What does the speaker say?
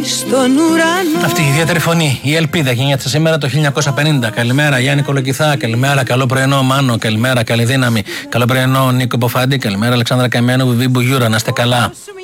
Στον ουρανό. Αυτή η ιδιαίτερη φωνή, η ελπίδα γεννιέται σήμερα το 1950. Καλημέρα Γιάννη Κολοκυθά, καλημέρα, καλό πρωινό Μάνο, καλημέρα, καλή δύναμη. Καλό πρωινό Νίκο Ποφάντη, καλημέρα Αλεξάνδρα Καημένο, Βιβί Μπουγιούρα, να είστε καλά.